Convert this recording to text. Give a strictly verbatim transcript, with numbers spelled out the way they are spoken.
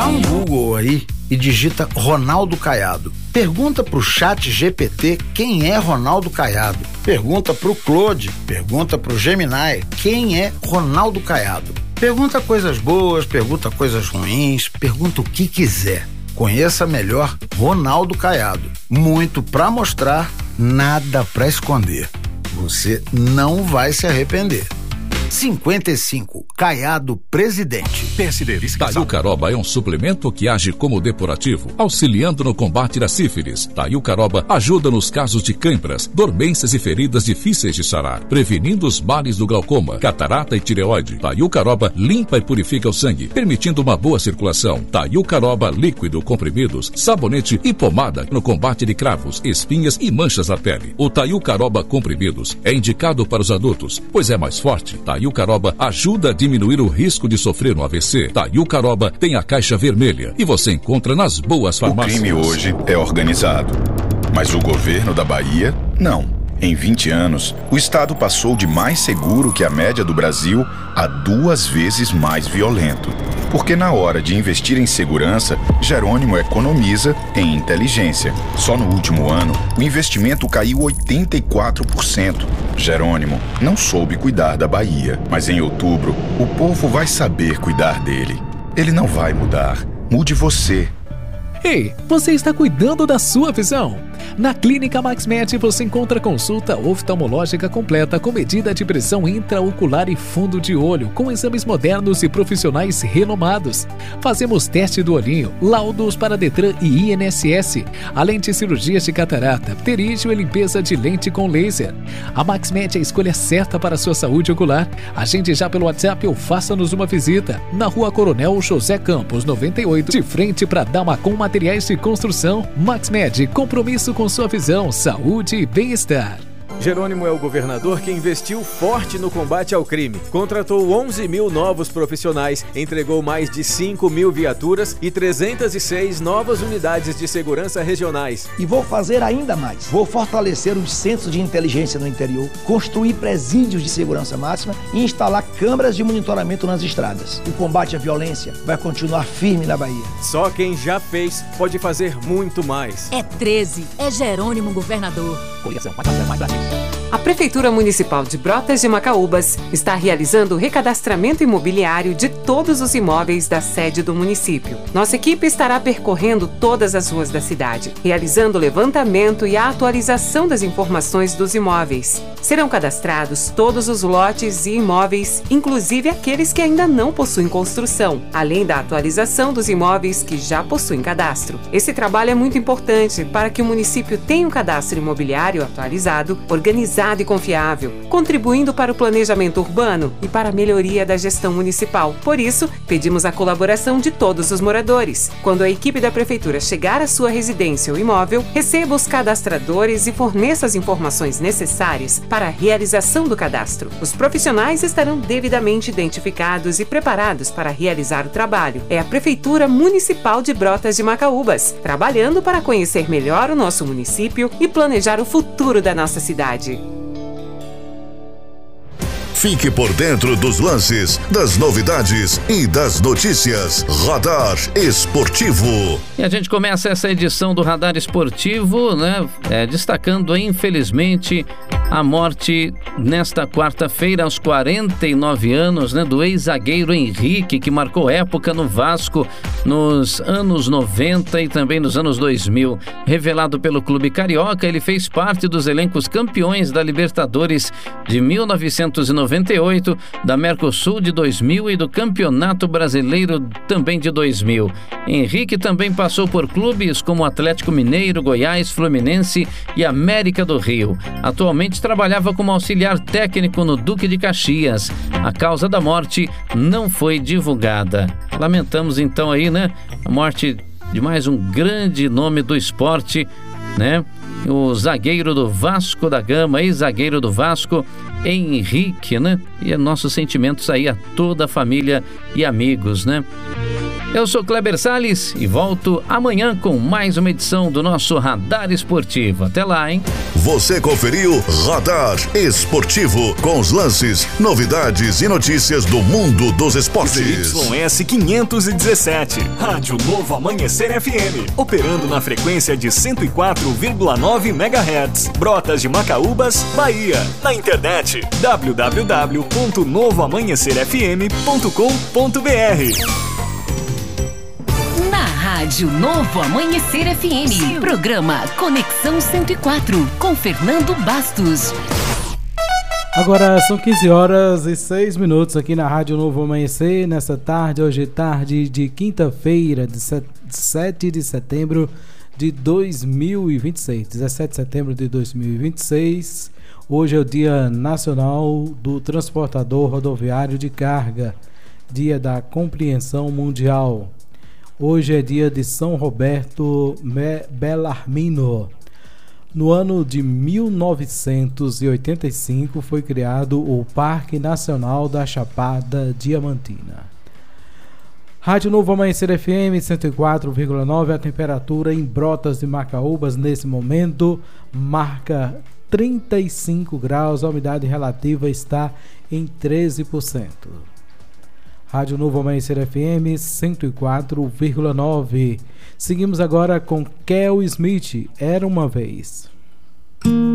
Dá um Google aí e digita Ronaldo Caiado. Pergunta pro chat G P T quem é Ronaldo Caiado. Pergunta pro Claude, pergunta pro Gemini quem é Ronaldo Caiado. Pergunta coisas boas, pergunta coisas ruins, pergunta o que quiser. Conheça melhor Ronaldo Caiado. Muito pra mostrar, nada pra esconder. Você não vai se arrepender. cinquenta e cinco, Caiado Presidente. P S D Taiucaroba é um suplemento que age como depurativo, auxiliando no combate da sífilis. Taiucaroba ajuda nos casos de câimbras, dormências e feridas difíceis de sarar, prevenindo os males do glaucoma, catarata e tireoide. Taiucaroba limpa e purifica o sangue, permitindo uma boa circulação. Taiucaroba líquido, comprimidos, sabonete e pomada no combate de cravos, espinhas e manchas na pele. O Taiucaroba comprimidos é indicado para os adultos, pois é mais forte. Taiucaroba ajuda a diminuir o risco de sofrer um A V C. Taiucaroba tem a caixa vermelha e você encontra nas boas farmácias. O crime hoje é organizado, mas o governo da Bahia, não. Em vinte anos, o estado passou de mais seguro que a média do Brasil a duas vezes mais violento. Porque na hora de investir em segurança, Jerônimo economiza em inteligência. Só no último ano, o investimento caiu oitenta e quatro por cento. Jerônimo não soube cuidar da Bahia, mas em outubro, o povo vai saber cuidar dele. Ele não vai mudar. Mude você. Ei, você está cuidando da sua visão? Na Clínica MaxMed você encontra consulta oftalmológica completa com medida de pressão intraocular e fundo de olho, com exames modernos e profissionais renomados. Fazemos teste do olhinho, laudos para Detran e I N S S, além de cirurgias de catarata, pterígio e limpeza de lente com laser. A MaxMed é a escolha certa para a sua saúde ocular. Agende já pelo WhatsApp ou faça-nos uma visita. Na Rua Coronel José Campos, noventa e oito, de frente para Damacom Materiais de Construção. MaxMed, compromisso com sua visão, saúde e bem-estar. Jerônimo é o governador que investiu forte no combate ao crime. Contratou onze mil novos profissionais, entregou mais de cinco mil viaturas e trezentas e seis novas unidades de segurança regionais. E vou fazer ainda mais. Vou fortalecer os centros de inteligência no interior, construir presídios de segurança máxima e instalar câmeras de monitoramento nas estradas. O combate à violência vai continuar firme na Bahia. Só quem já fez pode fazer muito mais. É treze. É Jerônimo governador. Coligação, mais fácil, mais Brasil. A Prefeitura Municipal de Brotas de Macaúbas está realizando o recadastramento imobiliário de todos os imóveis da sede do município. Nossa equipe estará percorrendo todas as ruas da cidade, realizando o levantamento e a atualização das informações dos imóveis. Serão cadastrados todos os lotes e imóveis, inclusive aqueles que ainda não possuem construção, além da atualização dos imóveis que já possuem cadastro. Esse trabalho é muito importante para que o município tenha um cadastro imobiliário atualizado, organizado e confiável, contribuindo para o planejamento urbano e para a melhoria da gestão municipal. Por isso, pedimos a colaboração de todos os moradores. Quando a equipe da Prefeitura chegar à sua residência ou imóvel, receba os cadastradores e forneça as informações necessárias para a realização do cadastro. Os profissionais estarão devidamente identificados e preparados para realizar o trabalho. É a Prefeitura Municipal de Brotas de Macaúbas, trabalhando para conhecer melhor o nosso município e planejar o futuro da nossa cidade. Fique por dentro dos lances, das novidades e das notícias. Radar Esportivo. E a gente começa essa edição do Radar Esportivo, né? É, destacando, infelizmente, a morte nesta quarta-feira, aos quarenta e nove anos, né, do ex-zagueiro Henrique, que marcou época no Vasco nos anos noventa e também nos anos dois mil. Revelado pelo Clube Carioca, ele fez parte dos elencos campeões da Libertadores de mil novecentos e noventa e oito, da Mercosul de dois mil e do Campeonato Brasileiro também de dois mil. Henrique também passou por clubes como Atlético Mineiro, Goiás, Fluminense e América do Rio. Atualmente trabalhava como auxiliar técnico no Duque de Caxias. A causa da morte não foi divulgada. Lamentamos então aí, né, a morte de mais um grande nome do esporte, né? O zagueiro do Vasco da Gama, ex-zagueiro do Vasco, Henrique, né? E nossos sentimentos aí a toda a família e amigos, né? Eu sou Kleber Salles e volto amanhã com mais uma edição do nosso Radar Esportivo. Até lá, hein? Você conferiu Radar Esportivo com os lances, novidades e notícias do mundo dos esportes. Y S quinhentos e dezessete, Rádio Novo Amanhecer F M, operando na frequência de cento e quatro vírgula nove megahertz, Brotas de Macaúbas, Bahia. Na internet w w w ponto novo amanhecer f m ponto com ponto b r. Na Rádio Novo Amanhecer F M, programa Conexão cento e quatro, com Fernando Bastos. Agora são quinze horas e seis minutos aqui na Rádio Novo Amanhecer, nessa tarde, hoje tarde de quinta-feira, de sete de setembro de dois mil e vinte e seis. dezessete de setembro de dois mil e vinte e seis. Hoje é o Dia Nacional do Transportador Rodoviário de Carga, Dia da Compreensão Mundial. Hoje é dia de São Roberto Bellarmino. No ano de mil novecentos e oitenta e cinco foi criado o Parque Nacional da Chapada Diamantina. Rádio Novo Amanhecer F M cento e quatro vírgula nove, a temperatura em Brotas de Macaúbas nesse momento marca trinta e cinco graus, a umidade relativa está em treze por cento. Rádio Novo Amanhecer F M cento e quatro vírgula nove. Seguimos agora com Kel Smith, Era Uma Vez.